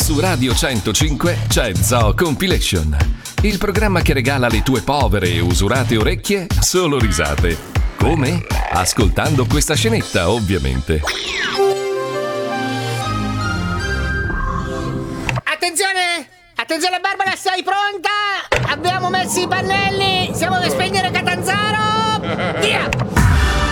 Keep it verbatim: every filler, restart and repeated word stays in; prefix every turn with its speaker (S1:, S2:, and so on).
S1: Su Radio centocinque c'è Zoo Compilation, il programma che regala alle tue povere e usurate orecchie solo risate. Come? Ascoltando questa scenetta, ovviamente.
S2: Attenzione! Attenzione Barbara, sei pronta? Abbiamo messo i pannelli, siamo per spegnere Catanzaro! Via!